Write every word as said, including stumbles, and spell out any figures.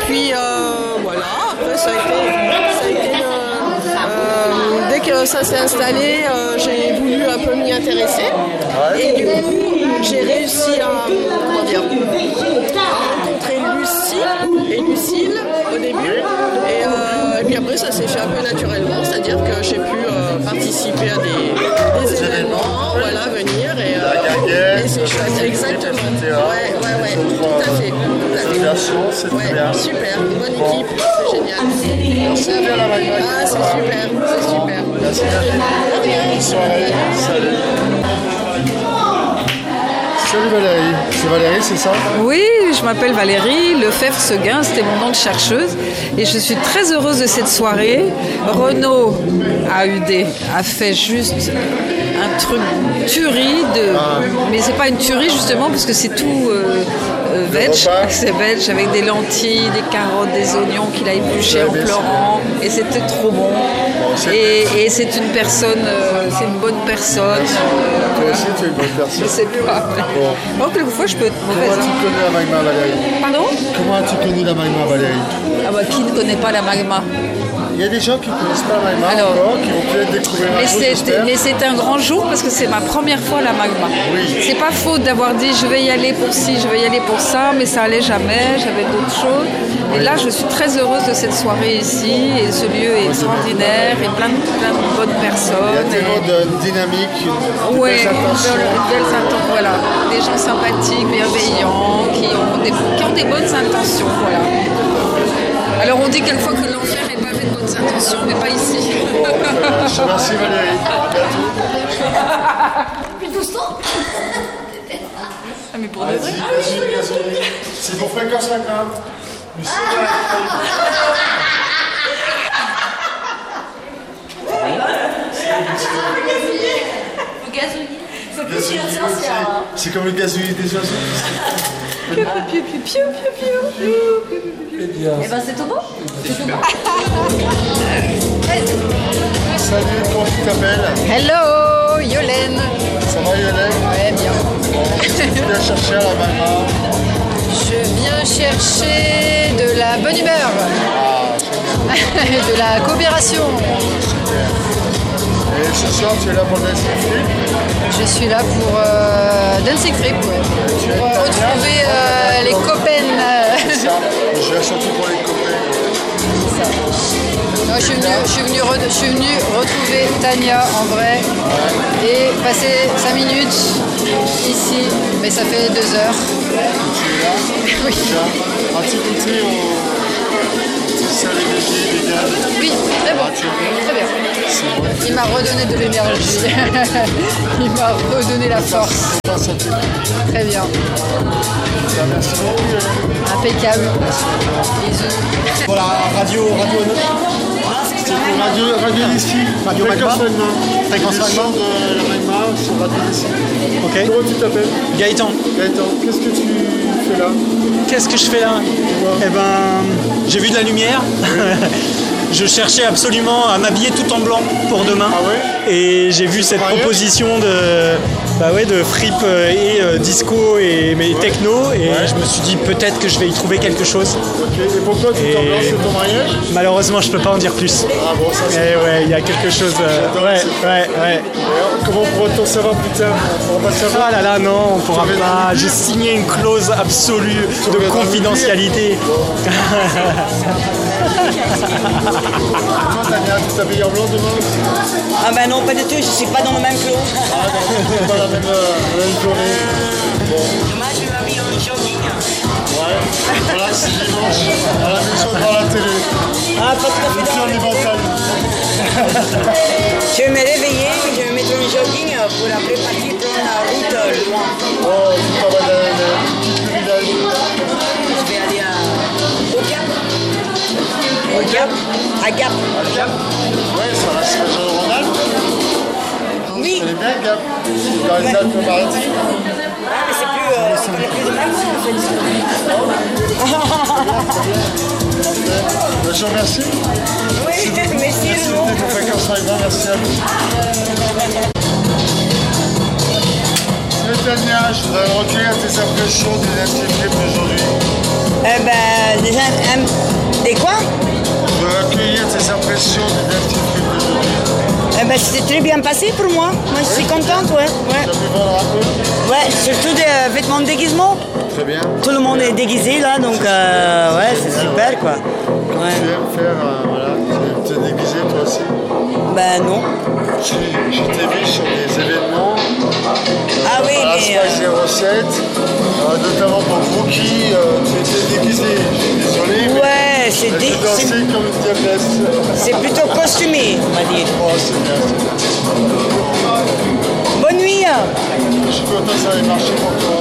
puis euh, voilà, après ça a été, ça a été euh, dès que ça s'est installé, euh, j'ai voulu un peu m'y intéresser. Et du coup, j'ai réussi à, comment dire, à rencontrer Lucie et Lucille au début. Et, euh, et puis après, ça s'est fait un peu naturellement, c'est-à-dire que j'ai pu euh, participer à des, des événements, voilà, venir et, euh, et c'est chouette, exactement. Ouais, ouais, ouais, tout à fait. Tout à fait. C'est ouais, bien. Super, bonne équipe, c'est génial. Merci bien la Magma. Ah, c'est super, c'est super. Merci bien. Bonne soirée. Salut. Salut Valérie. C'est Valérie, c'est ça? Oui, je m'appelle Valérie Lefebvre-Seguin, c'était mon nom de chercheuse. Et je suis très heureuse de cette soirée. Renaud A U D a fait juste un truc tuerie, de... ah. mais c'est pas une tuerie justement parce que c'est tout euh, euh, veg, c'est veg avec des lentilles, des carottes, des oignons qu'il a épluchés en pleurant et c'était trop bon. bon et, et c'est une personne, euh, c'est une bonne personne. Euh, Toi aussi tu es une bonne personne. Je sais pas. Bon. Bon, quelquefois je peux être mauvaise. Comment tu connais la Magma Valérie? Pardon? Comment as-tu connu la Magma Valérie? Ah bah qui ne connaît pas la Magma? Il y a des gens qui ne connaissent pas la Magma Alors, encore, qui vont peut-être découvrir un jour, j'espère. Mais c'est un grand jour parce que c'est ma première fois à la Magma. Oui. C'est pas faute d'avoir dit je vais y aller pour ci, je vais y aller pour ça, mais ça allait jamais, j'avais d'autres choses. Et oui. Là, je suis très heureuse de cette soirée ici, et ce lieu est extraordinaire, et plein de, plein de bonnes personnes. Il y a tellement et... de dynamique, de ouais, belles intentions. De belles intentions, voilà. Des gens sympathiques, bienveillants, qui ont des, qui ont des bonnes intentions, voilà. Alors on dit quelquefois que l'enfer est pavé de bonnes intentions, mais pas ici. Je remercie Valérie. Depuis douze ans. Ah mais pour de vrai. C'est pour Fréquence Magma. Le gazouillis. C'est plus silencieux. C'est comme le gazouillis des oiseaux. Piou, piou, piou, piou, piou, piou. Eh bien. Eh ben c'est tout bon. C'est tout bon. Salut, comment tu t'appelles? Hello, Yolène. Ça va Yolène? Ouais, bien. Tu viens chercher à la Magma? Je viens chercher de la bonne humeur. Ah, de la coopération. Et ce soir, tu es là pour Dancing Trip? Je suis là pour euh, Dancing Trip, ouais. Pour euh, retrouver euh, les copains. C'est ça. Je viens surtout pour les copains. C'est ça. Non, je suis venue je suis venu re, je suis venu retrouver Tania en vrai ouais. Et passer cinq minutes ici, mais ça fait deux heures. Tu es là? Oui. As-tu goûté au salé végé, vegan? Oui, très bon. Très bien. Il m'a redonné de l'énergie. Il m'a redonné la force. Très bien. Merci beaucoup. Impeccable. Bisous. Voilà, radio, radio, radio, radio d'ici. Radio Magma. Fréquence Magma. de la Magma sur Radio d'ici. Ok. Comment tu t'appelles? Gaëtan. Gaëtan, qu'est-ce que tu fais là? Qu'est-ce que je fais là? Eh ben, j'ai vu de la lumière. Je cherchais absolument à m'habiller tout en blanc pour demain. Ah ouais? Et j'ai vu cette proposition de, bah ouais, de frip et euh, disco et mais ouais. techno. Et ouais. je me suis dit peut-être que je vais y trouver quelque chose. Ok, et pourquoi tout et en blanc, c'est ton mariage? Malheureusement, je peux pas en dire plus. Ah bon, ça c'est. Et ouais, il y a quelque chose. Euh, ouais, ouais, ouais. Comment pourra-t-on savoir plus tard? On pourra pas savoir. Ah là là, non, on pourra pas. J'ai signé une clause absolue de confidentialité. Toi, Tania, tu t'habilles en blanc demain? Ah ben non, pas du tout, je suis pas dans le même clos. Ah non, c'est pas la même, euh, la même journée. Bon. Demain, je vais m'habiller en jogging. Ouais, voilà, c'est dimanche, à la maison devant la télé. Ah, pas de Le film des montagnes. Je vais me réveiller, je vais mettre un jogging pour après partir prendre la route loin. Oh, tu t'en vas dans le petit village. Je vais aller à... au Cap. Au Cap. À Gap. À Gap? Ouais, ça va se région Rhône-Alpes. Oui. Je connais bien Gap. Dans les Alpes-Maritimes. Ah, mais c'est plus... Euh, c'est plus de même, en fait. Je vous remercie. Oui, merci. Merci pour Fréquence Magma, merci à vous. Salut Tania, je voudrais recueillir tes impressions du Dancing Trip d'aujourd'hui. Euh, ben, déjà, un, impression du Delta Fripe d'aujourd'hui? Eh ben, c'était très bien passé pour moi. Moi, je suis contente, ouais. ouais. Tu as pu vendre un peu? Ouais, surtout des euh, vêtements de déguisement. Très bien. Tout le monde est déguisé là, donc euh, ouais, c'est super quoi. Tu Ouais. aimes faire, euh, voilà, tu aimes te déguiser toi aussi? Ben non. Je, je t'ai vu sur des événements. Ah oui, à la mais, euh, zéro sept, euh, notamment pour Rookie, euh, tu étais déguisé. Je suis désolé, mais Ouais, c'est tu dé- dansé c'est- comme une diablesse. c'est plutôt costumé, on va dire. Oh, c'est bien, c'est bien. Bonne nuit. Je suis content que ça ait marché pour toi.